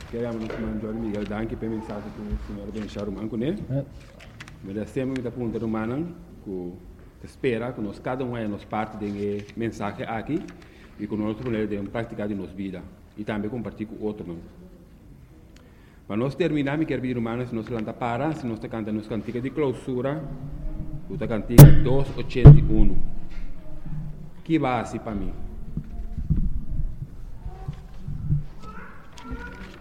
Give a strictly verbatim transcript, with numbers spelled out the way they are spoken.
Queremos nos mandar Miguel Danke para mensagem que o senhor Benchar Manco, né? Mas sempre me aponta no manan que espera que nós cada um é nos parte de mensagem aqui e que nós podemos praticar de nossa vida e também compartilhar com outro, não? Mas nós terminamos, quer vir humanos, se nós canta para, se nós canta nos cantiga de clausura, o cantiga duzentos e oitenta e um. Que base para mim?